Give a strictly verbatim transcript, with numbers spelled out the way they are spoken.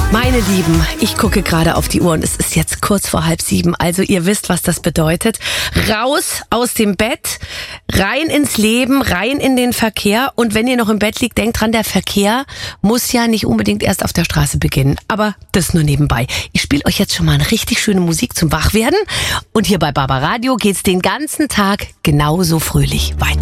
Meine Lieben, ich gucke gerade auf die Uhr und es ist jetzt kurz vor halb sieben. Also ihr wisst, was das bedeutet. Raus aus dem Bett, rein ins Leben, rein in den Verkehr. Und wenn ihr noch im Bett liegt, denkt dran, der Verkehr muss ja nicht unbedingt erst auf der Straße beginnen. Aber das nur nebenbei. Ich spiele euch jetzt schon mal eine richtig schöne Musik zum Wachwerden. Und hier bei Barbaradio geht's den ganzen Tag genauso fröhlich weiter.